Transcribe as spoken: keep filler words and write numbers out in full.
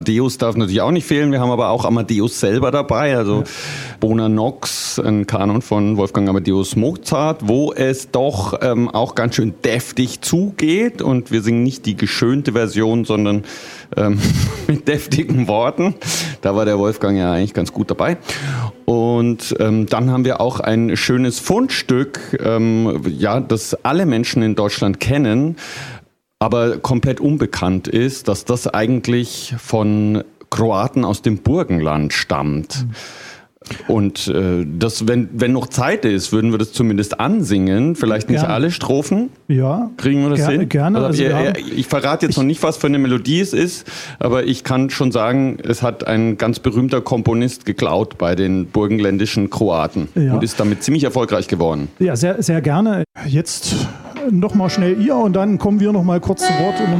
Amadeus darf natürlich auch nicht fehlen, wir haben aber auch Amadeus selber dabei, also ja. Bona Nox, ein Kanon von Wolfgang Amadeus Mozart, wo es doch ähm, auch ganz schön deftig zugeht und wir singen nicht die geschönte Version, sondern ähm, mit deftigen Worten. Da war der Wolfgang ja eigentlich ganz gut dabei. Und ähm, dann haben wir auch ein schönes Fundstück, ähm, ja, das alle Menschen in Deutschland kennen, aber komplett unbekannt ist, dass das eigentlich von Kroaten aus dem Burgenland stammt. Mhm. Und äh, das, wenn, wenn noch Zeit ist, würden wir das zumindest ansingen. Vielleicht nicht gerne. Alle Strophen. Ja. Kriegen wir das gerne, hin? Gerne. Also, also ihr, ich verrate jetzt ich, noch nicht, was für eine Melodie es ist, aber ich kann schon sagen, es hat ein ganz berühmter Komponist geklaut bei den burgenländischen Kroaten ja. und ist damit ziemlich erfolgreich geworden. Ja, sehr, sehr gerne. Jetzt noch mal schnell ihr und dann kommen wir noch mal kurz zu Wort.